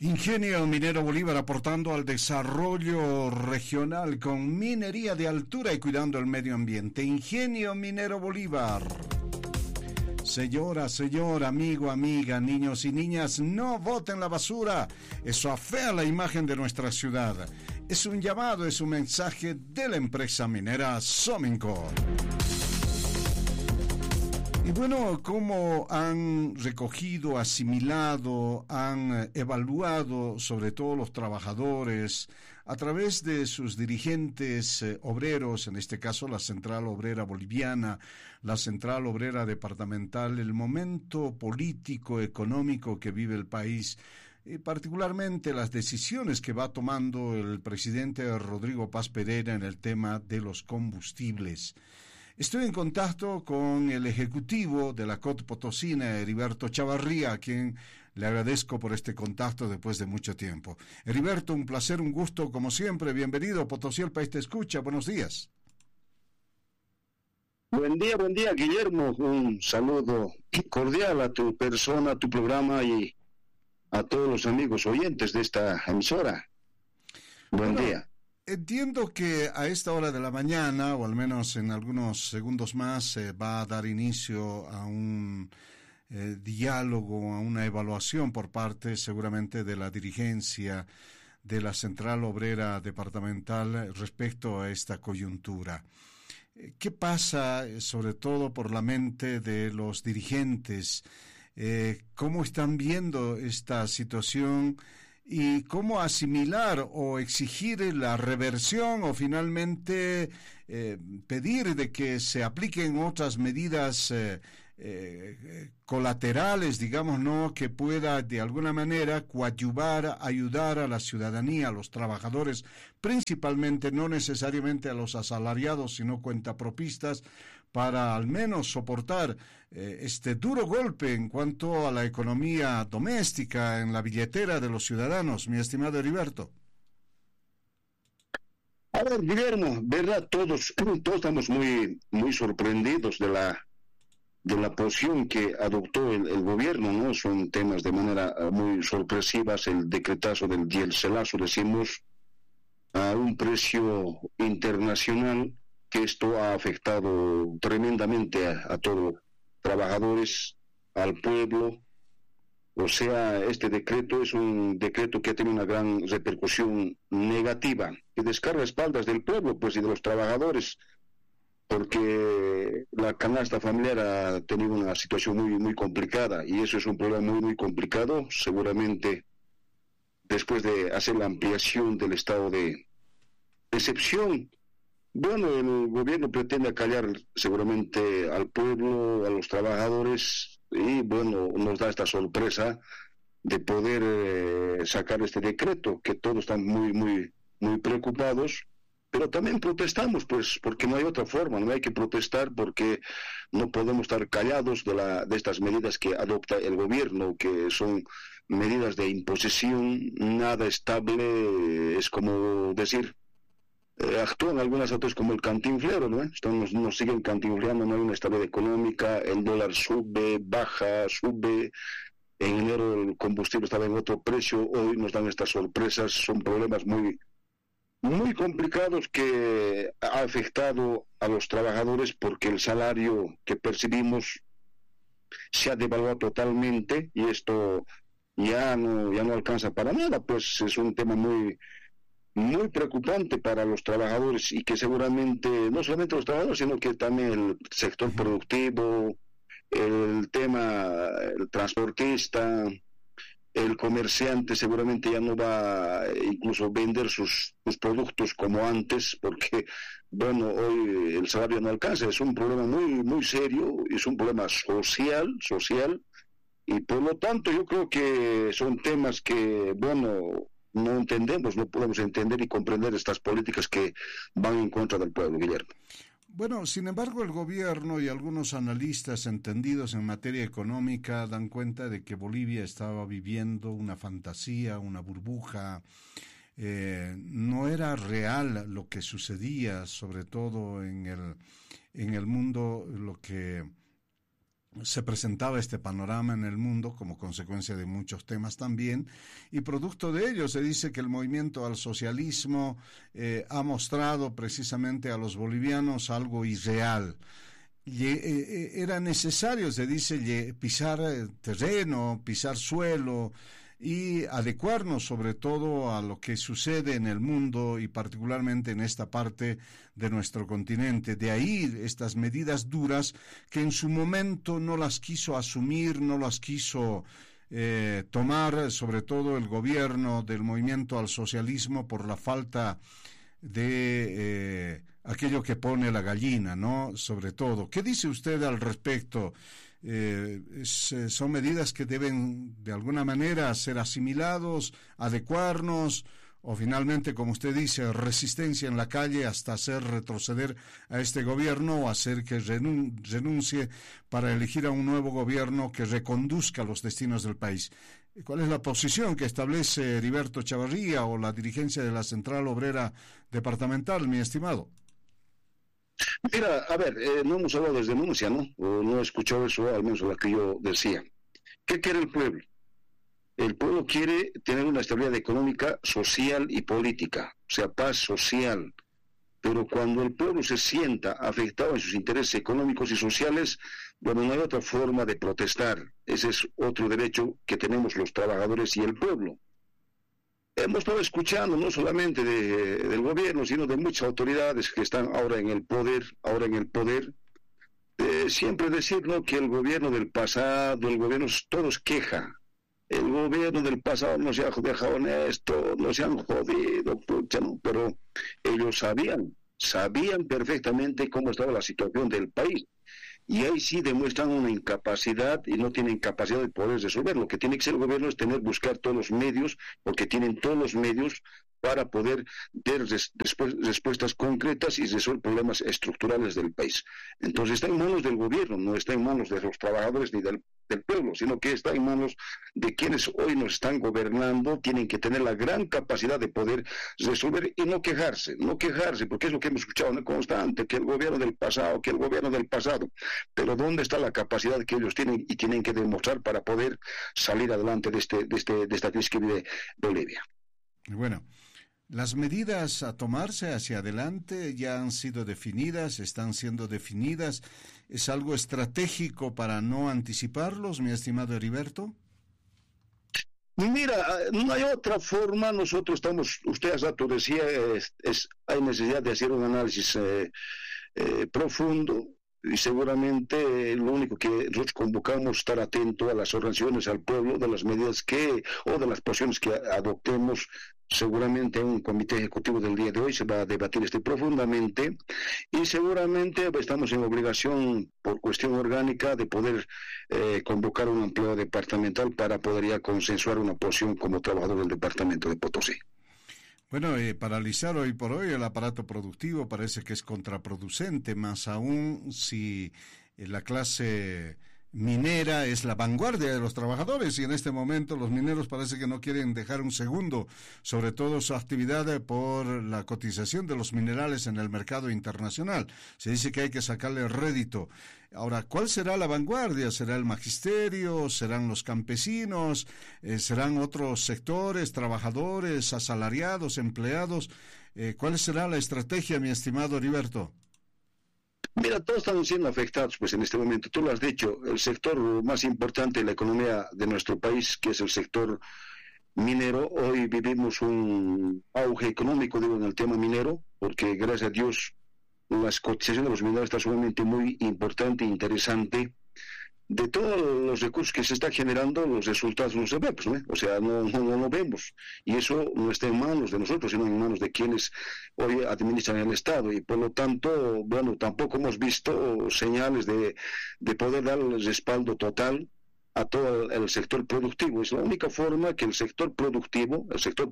Ingenio Minero Bolívar aportando al desarrollo regional con minería de altura y cuidando el medio ambiente. Ingenio Minero Bolívar. Señora, amigo, amiga, niños y niñas, no boten la basura. Eso afea la imagen de nuestra ciudad. Es un llamado, es un mensaje de la empresa minera Somincor. Y bueno, ¿cómo han recogido, asimilado, han evaluado, sobre todo los trabajadores, a través de sus dirigentes obreros, en este caso la Central Obrera Boliviana, la Central Obrera Departamental, el momento político, económico que vive el país, y particularmente las decisiones que va tomando el presidente Rodrigo Paz Pereira en el tema de los combustibles? Estoy en contacto con el ejecutivo de la COT Potosina, Heriberto Chavarría, a quien le agradezco por este contacto después de mucho tiempo. Heriberto, un placer, un gusto, como siempre. Bienvenido a Potosí, el país te escucha. Buenos días. Buen día, Guillermo. Un saludo cordial a tu persona, a tu programa y a todos los amigos oyentes de esta emisora. Buen día. Entiendo que a esta hora de la mañana, o al menos en algunos segundos más, va a dar inicio a un diálogo, a una evaluación por parte seguramente de la dirigencia de la Central Obrera Departamental respecto a esta coyuntura. ¿Qué pasa, sobre todo por la mente de los dirigentes? ¿Cómo están viendo esta situación? ¿Y cómo asimilar o exigir la reversión o finalmente pedir de que se apliquen otras medidas colaterales, digamos, ¿no?, que pueda de alguna manera coadyuvar, ayudar a la ciudadanía, a los trabajadores, principalmente, no necesariamente a los asalariados, sino cuentapropistas, para al menos soportar este duro golpe en cuanto a la economía doméstica, en la billetera de los ciudadanos, mi estimado Heriberto? A ver, Guillermo, verdad, todos estamos muy sorprendidos de la posición que adoptó el gobierno, ¿no? Son temas de manera muy sorpresivas, el decretazo del diéselazo, decimos, a un precio internacional, que esto ha afectado tremendamente a todos los trabajadores, al pueblo. O sea, este decreto es un decreto que ha tenido una gran repercusión negativa, que descarga espaldas del pueblo, pues, y de los trabajadores, porque la canasta familiar ha tenido una situación muy complicada, y eso es un problema muy complicado. Seguramente después de hacer la ampliación del estado de excepción, bueno, el gobierno pretende acallar seguramente al pueblo, a los trabajadores, y bueno, nos da esta sorpresa de poder sacar este decreto, que todos están muy preocupados. Pero también protestamos, pues, porque no hay otra forma, no hay que protestar porque no podemos estar callados de estas medidas que adopta el gobierno, que son medidas de imposición, nada estable. Es como decir, actúan algunas otras como el cantinflero, ¿no? Nos siguen cantinfleando, no hay una estabilidad económica, el dólar sube, baja, sube. En enero el combustible estaba en otro precio, hoy nos dan estas sorpresas. Son problemas muy complicados que ha afectado a los trabajadores, porque el salario que percibimos se ha devaluado totalmente y esto ya no alcanza para nada. Pues es un tema muy preocupante para los trabajadores, y que seguramente no solamente los trabajadores, sino que también el sector productivo, el transportista, el comerciante seguramente ya no va a incluso vender sus productos como antes, porque bueno, hoy el salario no alcanza. Es un problema muy serio, es un problema social, y por lo tanto yo creo que son temas que, bueno, no entendemos, no podemos entender y comprender estas políticas que van en contra del pueblo, Guillermo. Bueno, sin embargo, el gobierno y algunos analistas entendidos en materia económica dan cuenta de que Bolivia estaba viviendo una fantasía, una burbuja. No era real lo que sucedía, sobre todo en el mundo, lo que se presentaba este panorama en el mundo como consecuencia de muchos temas también, y producto de ello se dice que el movimiento al socialismo ha mostrado precisamente a los bolivianos algo irreal. Era necesario, se dice, pisar terreno, pisar suelo y adecuarnos sobre todo a lo que sucede en el mundo y particularmente en esta parte de nuestro continente. De ahí estas medidas duras que en su momento no las quiso asumir, no las quiso tomar, sobre todo el gobierno del movimiento al socialismo, por la falta de aquello que pone la gallina, ¿no? Sobre todo. ¿Qué dice usted al respecto? Son medidas que deben de alguna manera ser asimilados, adecuarnos, o finalmente, como usted dice, resistencia en la calle hasta hacer retroceder a este gobierno o hacer que renuncie para elegir a un nuevo gobierno que reconduzca los destinos del país. ¿Cuál es la posición que establece Heriberto Chavarría o la dirigencia de la Central Obrera Departamental, mi estimado? Mira, a ver, no hemos hablado de denuncia, ¿no? O no he escuchado eso, al menos lo que yo decía. ¿Qué quiere el pueblo? El pueblo quiere tener una estabilidad económica, social y política, o sea, paz social. Pero cuando el pueblo se sienta afectado en sus intereses económicos y sociales, bueno, no hay otra forma de protestar. Ese es otro derecho que tenemos los trabajadores y el pueblo. Hemos estado escuchando no solamente del gobierno, sino de muchas autoridades que están ahora en el poder, siempre decir, ¿no?, que el gobierno del pasado, el gobierno, todos queja. El gobierno del pasado no se ha dejado honesto, no se han jodido, pucha, ¿no? Pero ellos sabían perfectamente cómo estaba la situación del país. Y ahí sí demuestran una incapacidad y no tienen capacidad de poder resolver. Lo que tiene que ser el gobierno es buscar todos los medios, porque tienen todos los medios para poder dar respuestas concretas y resolver problemas estructurales del país. Entonces está en manos del gobierno, no está en manos de los trabajadores ni del pueblo, sino que está en manos de quienes hoy nos están gobernando. Tienen que tener la gran capacidad de poder resolver y no quejarse, porque es lo que hemos escuchado, ¿no?, constante, que el gobierno del pasado, pero ¿dónde está la capacidad que ellos tienen y tienen que demostrar para poder salir adelante de esta crisis que vive Bolivia? Bueno, las medidas a tomarse hacia adelante ya han sido definidas, están siendo definidas. ¿Es algo estratégico para no anticiparlos, mi estimado Heriberto? Mira, no hay otra forma. Nosotros usted hace rato decía, hay necesidad de hacer un análisis profundo. Y seguramente lo único que nosotros convocamos, estar atento a las organizaciones, al pueblo, de las medidas o de las posiciones que adoptemos. Seguramente en un comité ejecutivo del día de hoy se va a debatir profundamente, y seguramente estamos en obligación, por cuestión orgánica, de poder convocar un empleo departamental para poder ya consensuar una posición como trabajador del departamento de Potosí. Bueno, paralizar hoy por hoy el aparato productivo parece que es contraproducente, más aún si la clase minera es la vanguardia de los trabajadores, y en este momento los mineros parece que no quieren dejar un segundo, sobre todo su actividad por la cotización de los minerales en el mercado internacional. Se dice que hay que sacarle rédito. Ahora, ¿cuál será la vanguardia? ¿Será el magisterio? ¿Serán los campesinos? ¿Serán otros sectores, trabajadores, asalariados, empleados? ¿Cuál será la estrategia, mi estimado Heriberto? Mira, todos están siendo afectados, pues en este momento. Tú lo has dicho, el sector más importante de la economía de nuestro país, que es el sector minero. Hoy vivimos un auge económico, digo, en el tema minero, porque gracias a Dios las cotizaciones de los mineros está sumamente muy importante e interesante. De todos los recursos que se están generando, los resultados no se ven, pues, ¿no? O sea, no vemos. Y eso no está en manos de nosotros, sino en manos de quienes hoy administran el Estado. Y por lo tanto, bueno, tampoco hemos visto señales de poder dar el respaldo total a todo el sector productivo. Es la única forma que el sector productivo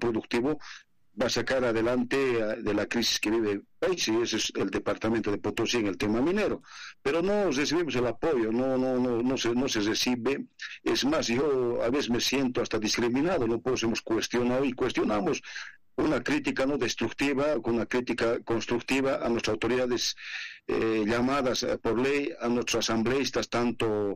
va a sacar adelante de la crisis que vive el país, y ese es el departamento de Potosí en el tema minero. Pero no recibimos el apoyo, no se recibe. Es más, yo a veces me siento hasta discriminado. No hemos cuestionado y cuestionamos una crítica no destructiva, con una crítica constructiva a nuestras autoridades llamadas por ley, a nuestros asambleístas, tanto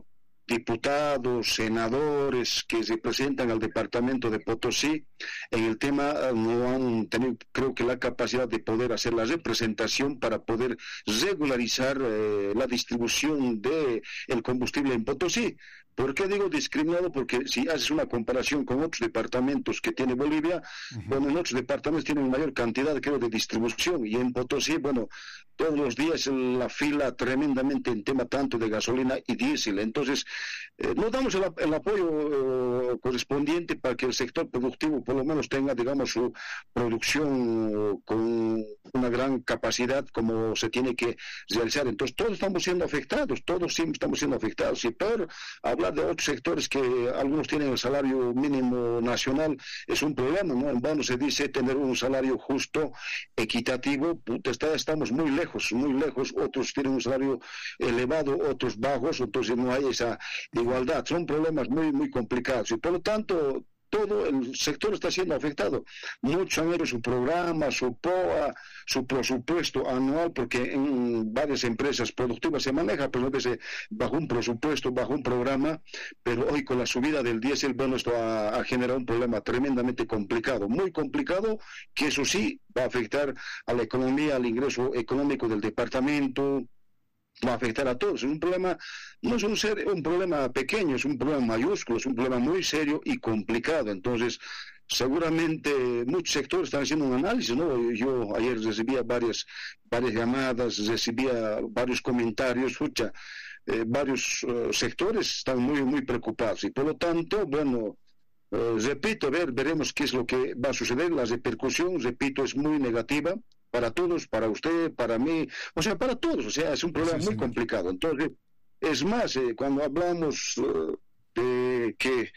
diputados, senadores que representan al departamento de Potosí, en el tema no han tenido, creo que, la capacidad de poder hacer la representación para poder regularizar la distribución de el combustible en Potosí. ¿Por qué digo discriminado? Porque si haces una comparación con otros departamentos que tiene Bolivia, bueno, en otros departamentos tienen mayor cantidad, creo, de distribución, y en Potosí, bueno, todos los días la fila tremendamente en tema tanto de gasolina y diésel. Entonces, no damos el apoyo correspondiente para que el sector productivo por lo menos tenga, digamos, su producción con una gran capacidad como se tiene que realizar. Entonces, todos estamos siendo afectados, todos siempre estamos siendo afectados. Y peor, hablar de otros sectores que algunos tienen el salario mínimo nacional es un problema, ¿no? En vano se dice tener un salario justo, equitativo. Estamos muy lejos, otros tienen un salario elevado, otros bajos, entonces no hay esa igualdad. Son problemas muy, muy complicados y por lo tanto todo el sector está siendo afectado. Muchos han hecho su programa, su POA, su presupuesto anual, porque en varias empresas productivas se maneja, pero bajo un presupuesto, bajo un programa, pero hoy con la subida del diésel, bueno, esto ha generado un problema tremendamente complicado, muy complicado, que eso sí va a afectar a la economía, al ingreso económico del departamento, va a afectar a todos. Es un problema, no es un problema pequeño, es un problema mayúsculo, es un problema muy serio y complicado. Entonces, seguramente muchos sectores están haciendo un análisis, ¿no? Yo ayer recibía varias llamadas, recibía varios comentarios, varios sectores están muy, muy preocupados y por lo tanto, bueno, repito, veremos qué es lo que va a suceder. La repercusión, repito, es muy negativa para todos, para usted, para mí, o sea, para todos, o sea, es un problema muy complicado. Entonces, es más, cuando hablamos de que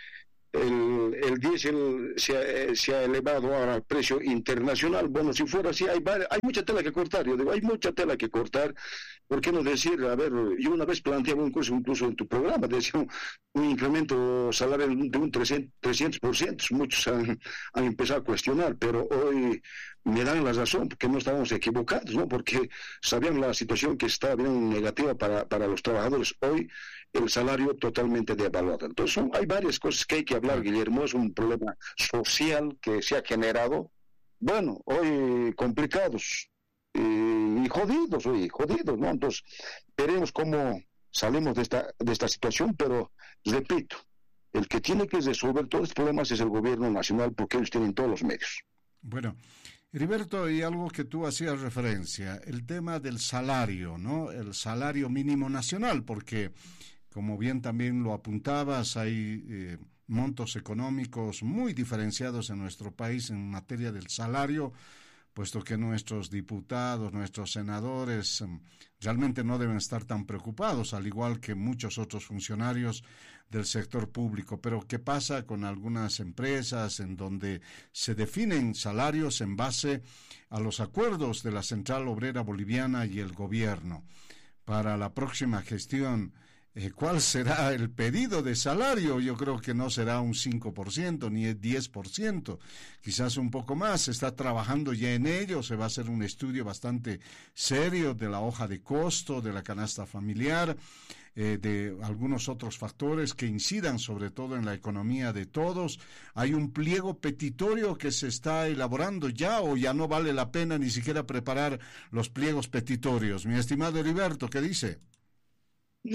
el diésel se ha elevado ahora al precio internacional, bueno, si fuera así, hay mucha tela que cortar, yo digo, hay mucha tela que cortar. ¿Por qué no decir, a ver, yo una vez planteaba incluso en tu programa, decía un incremento salarial de un 300%, muchos han empezado a cuestionar, pero hoy me dan la razón, porque no estábamos equivocados, ¿no? Porque sabían la situación que estaba bien negativa para los trabajadores. Hoy el salario totalmente devaluado. Entonces hay varias cosas que hay que hablar, Guillermo. Es un problema social que se ha generado, bueno, hoy complicados y jodidos, ¿no? Entonces veremos cómo salimos de esta situación, pero repito, el que tiene que resolver todos los problemas es el gobierno nacional, porque ellos tienen todos los medios. Bueno, Heriberto, y algo que tú hacías referencia, el tema del salario, ¿no? El salario mínimo nacional, porque, como bien también lo apuntabas, hay montos económicos muy diferenciados en nuestro país en materia del salario, puesto que nuestros diputados, nuestros senadores realmente no deben estar tan preocupados, al igual que muchos otros funcionarios del sector público. Pero ¿qué pasa con algunas empresas en donde se definen salarios en base a los acuerdos de la Central Obrera Boliviana y el gobierno? Para la próxima gestión, ¿cuál será el pedido de salario? Yo creo que no será un 5% ni el 10%, quizás un poco más. Se está trabajando ya en ello, se va a hacer un estudio bastante serio de la hoja de costo, de la canasta familiar, de algunos otros factores que incidan sobre todo en la economía de todos. Hay un pliego petitorio que se está elaborando ya, o ya no vale la pena ni siquiera preparar los pliegos petitorios. Mi estimado Heriberto, ¿qué dice? No,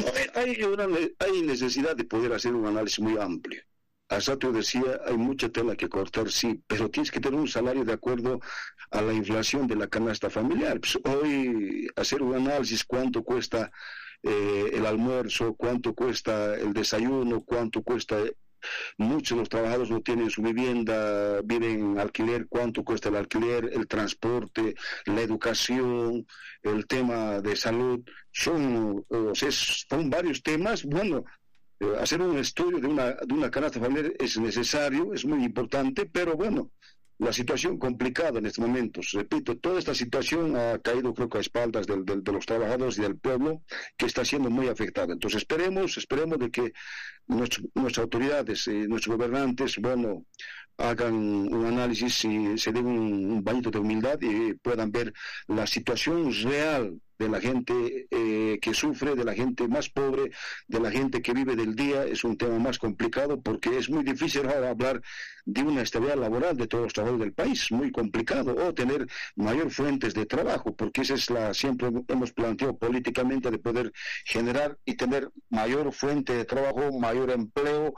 hay necesidad de poder hacer un análisis muy amplio. Hasta tú decía, hay mucha tela que cortar, sí, pero tienes que tener un salario de acuerdo a la inflación de la canasta familiar. Pues hoy hacer un análisis, cuánto cuesta el almuerzo, cuánto cuesta el desayuno, cuánto cuesta. Muchos de los trabajadores no tienen su vivienda, viven en alquiler, cuánto cuesta el alquiler, el transporte, la educación, el tema de salud. Son varios temas. Bueno, hacer un estudio de una canasta familiar es necesario, es muy importante, pero bueno, la situación complicada en estos momentos. Repito, toda esta situación ha caído, creo que a espaldas de los trabajadores y del pueblo, que está siendo muy afectado. Entonces esperemos de que nuestras autoridades, nuestros gobernantes, bueno, hagan un análisis y se den un bañito de humildad y puedan ver la situación real de la gente que sufre, de la gente más pobre, de la gente que vive del día. Es un tema más complicado porque es muy difícil ahora hablar de una estabilidad laboral de todos los trabajadores del país, muy complicado, o tener mayor fuentes de trabajo, porque esa es siempre hemos planteado políticamente de poder generar y tener mayor fuente de trabajo, mayor empleo,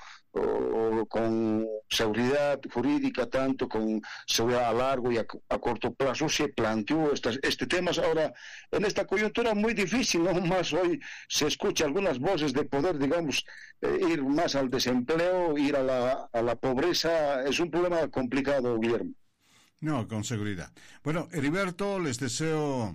o con seguridad jurídica, tanto con seguridad a largo y a corto plazo. Se planteó este tema ahora en esta coyuntura muy difícil, no más hoy se escucha algunas voces de poder, digamos, ir más al desempleo, ir a la pobreza. Es un problema complicado, Guillermo. No, con seguridad. Bueno, Heriberto, les deseo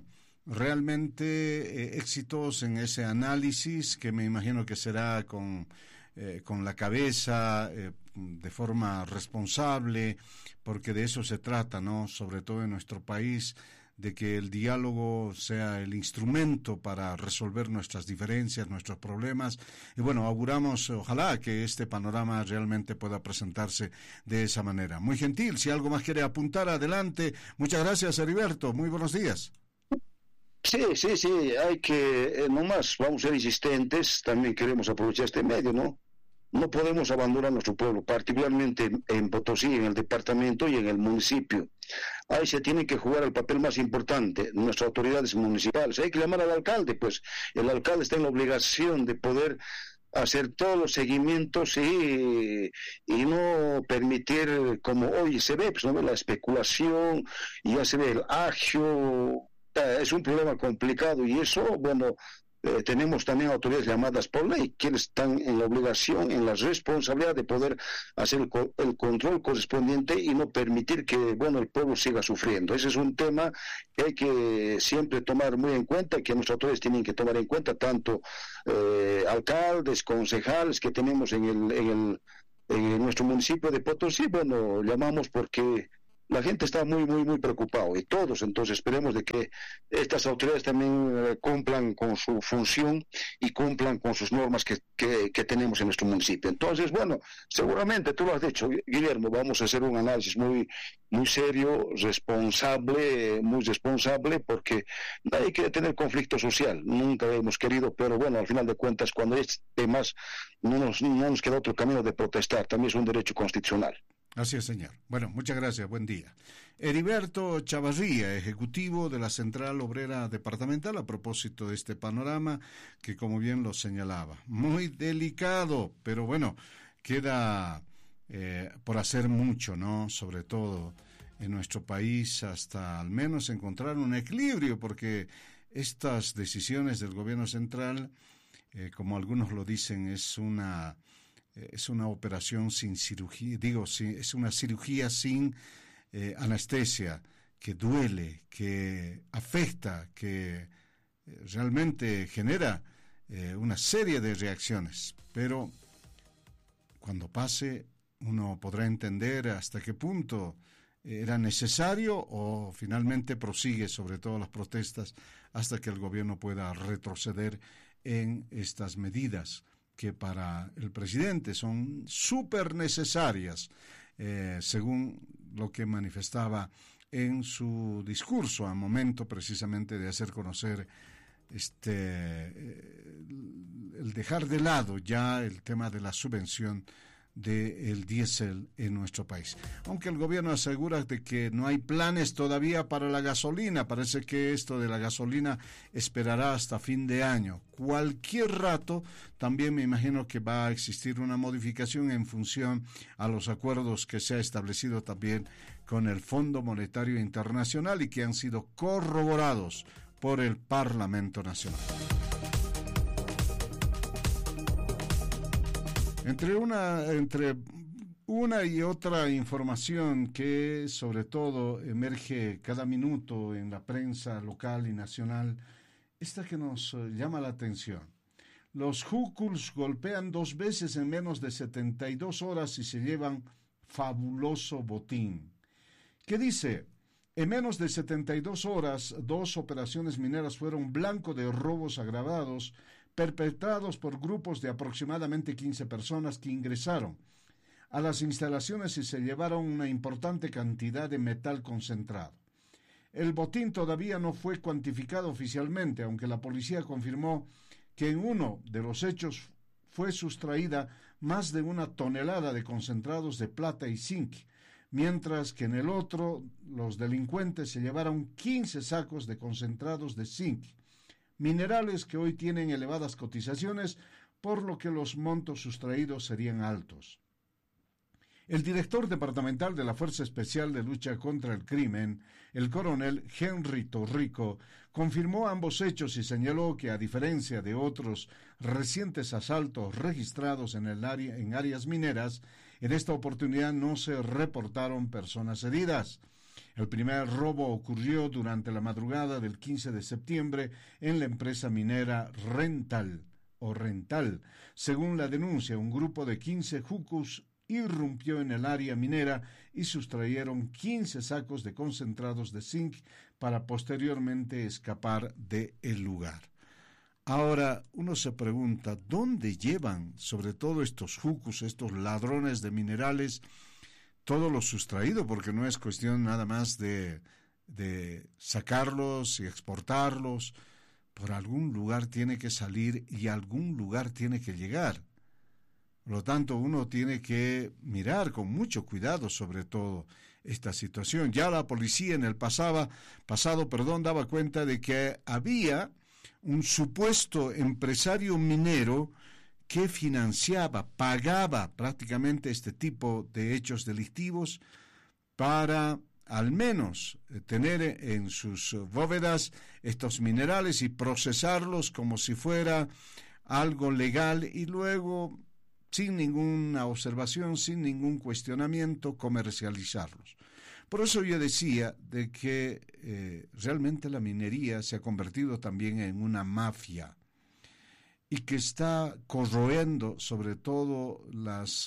realmente éxitos en ese análisis, que me imagino que será con la cabeza, de forma responsable, porque de eso se trata, ¿no? Sobre todo en nuestro país, de que el diálogo sea el instrumento para resolver nuestras diferencias, nuestros problemas. Y bueno, auguramos, ojalá, que este panorama realmente pueda presentarse de esa manera. Muy gentil, si algo más quiere apuntar, adelante. Muchas gracias, Heriberto. Muy buenos días. Sí, hay que, nomás vamos a ser insistentes, también queremos aprovechar este medio, ¿no? No podemos abandonar nuestro pueblo, particularmente en Potosí, en el departamento y en el municipio. Ahí se tiene que jugar el papel más importante, nuestras autoridades municipales. Hay que llamar al alcalde, pues el alcalde está en la obligación de poder hacer todos los seguimientos y no permitir, como hoy se ve, pues, ¿no? La especulación, y ya se ve el agio. Es un problema complicado y eso, bueno, tenemos también autoridades llamadas por ley, quienes están en la obligación, en la responsabilidad de poder hacer el control correspondiente y no permitir que, bueno, el pueblo siga sufriendo. Ese es un tema que hay que siempre tomar muy en cuenta, que nuestras autoridades tienen que tomar en cuenta, tanto alcaldes, concejales que tenemos en nuestro municipio de Potosí. Bueno, llamamos porque la gente está muy preocupado, y todos. Entonces esperemos de que estas autoridades también cumplan con su función y cumplan con sus normas que tenemos en nuestro municipio. Entonces, bueno, seguramente tú lo has dicho, Guillermo, vamos a hacer un análisis muy serio, muy responsable, porque nadie quiere tener conflicto social, nunca hemos querido, pero bueno, al final de cuentas, cuando hay temas, no nos queda otro camino de protestar, también es un derecho constitucional. Así es, señor. Bueno, muchas gracias. Buen día. Heriberto Chavarría, ejecutivo de la Central Obrera Departamental, a propósito de este panorama que, como bien lo señalaba, muy delicado, pero bueno, queda por hacer mucho, ¿no? Sobre todo en nuestro país, hasta al menos encontrar un equilibrio, porque estas decisiones del gobierno central, como algunos lo dicen, es una operación sin cirugía, es una cirugía sin anestesia, que duele, que afecta, que realmente genera una serie de reacciones. Pero cuando pase, uno podrá entender hasta qué punto era necesario, o finalmente prosigue, sobre todo las protestas, hasta que el gobierno pueda retroceder en estas medidas que para el presidente son súper necesarias, según lo que manifestaba en su discurso al momento precisamente de hacer conocer el dejar de lado ya el tema de la subvención del diésel en nuestro país. Aunque el gobierno asegura de que no hay planes todavía para la gasolina, parece que esto de la gasolina esperará hasta fin de año. Cualquier rato también me imagino que va a existir una modificación en función a los acuerdos que se ha establecido también con el Fondo Monetario Internacional y que han sido corroborados por el Parlamento Nacional. Entre una y otra información que sobre todo emerge cada minuto en la prensa local y nacional, esta que nos llama la atención. Los Juculs golpean 2 veces en menos de 72 horas y se llevan fabuloso botín. ¿Qué dice? En menos de 72 horas, 2 operaciones mineras fueron blanco de robos agravados perpetrados por grupos de aproximadamente 15 personas que ingresaron a las instalaciones y se llevaron una importante cantidad de metal concentrado. El botín todavía no fue cuantificado oficialmente, aunque la policía confirmó que en uno de los hechos fue sustraída más de 1 tonelada de concentrados de plata y zinc, mientras que en el otro los delincuentes se llevaron 15 sacos de concentrados de zinc, minerales que hoy tienen elevadas cotizaciones, por lo que los montos sustraídos serían altos. El director departamental de la Fuerza Especial de Lucha contra el Crimen, el coronel Henry Torrico, confirmó ambos hechos y señaló que, a diferencia de otros recientes asaltos registrados en áreas mineras, en esta oportunidad no se reportaron personas heridas. El primer robo ocurrió durante la madrugada del 15 de septiembre en la empresa minera Rental. Según la denuncia, un grupo de 15 jucus irrumpió en el área minera y sustrayeron 15 sacos de concentrados de zinc para posteriormente escapar del lugar. Ahora uno se pregunta, ¿dónde llevan, sobre todo estos jucus, estos ladrones de minerales, todo lo sustraído? Porque no es cuestión nada más de sacarlos y exportarlos. Por algún lugar tiene que salir y a algún lugar tiene que llegar. Por lo tanto, uno tiene que mirar con mucho cuidado sobre todo esta situación. Ya la policía en el pasado, daba cuenta de que había un supuesto empresario minero que pagaba prácticamente este tipo de hechos delictivos para al menos tener en sus bóvedas estos minerales y procesarlos como si fuera algo legal y luego, sin ninguna observación, sin ningún cuestionamiento, comercializarlos. Por eso yo decía de que realmente la minería se ha convertido también en una mafia y que está corroendo sobre todo las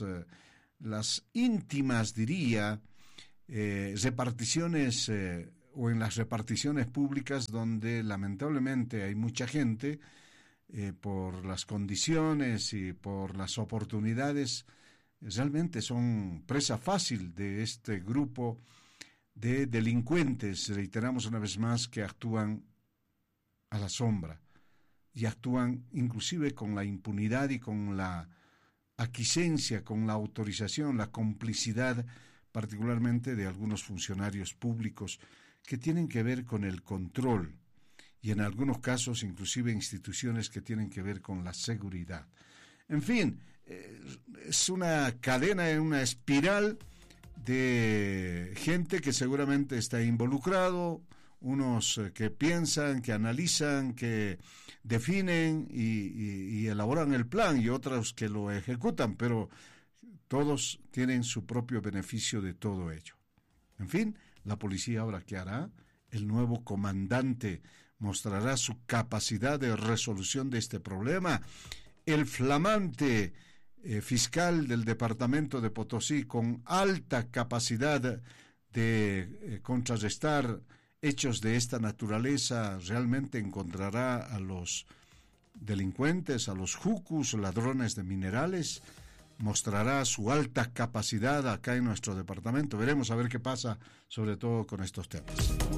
íntimas, diría, reparticiones o en las reparticiones públicas donde lamentablemente hay mucha gente por las condiciones y por las oportunidades, realmente son presa fácil de este grupo de delincuentes, reiteramos una vez más, que actúan a la sombra y actúan inclusive con la impunidad y con la aquiescencia, con la autorización, la complicidad, particularmente de algunos funcionarios públicos que tienen que ver con el control y en algunos casos inclusive instituciones que tienen que ver con la seguridad. En fin, es una cadena, una espiral de gente que seguramente está involucrado, unos que piensan, que analizan, que definen y elaboran el plan y otros que lo ejecutan, pero todos tienen su propio beneficio de todo ello. En fin, la policía ahora ¿qué hará? El nuevo comandante mostrará su capacidad de resolución de este problema. El flamante fiscal del departamento de Potosí, con alta capacidad de contrarrestar hechos de esta naturaleza, realmente encontrará a los delincuentes, a los jucus, ladrones de minerales, mostrará su alta capacidad acá en nuestro departamento. Veremos a ver qué pasa, sobre todo con estos temas.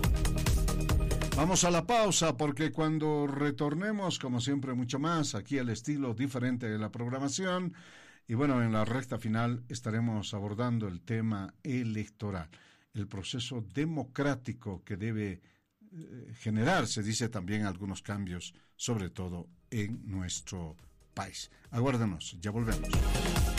Vamos a la pausa porque cuando retornemos, como siempre, mucho más, aquí al estilo diferente de la programación. Y bueno, en la recta final estaremos abordando el tema electoral, el proceso democrático que debe generarse, dice también algunos cambios, sobre todo en nuestro país. Aguárdenos, ya volvemos.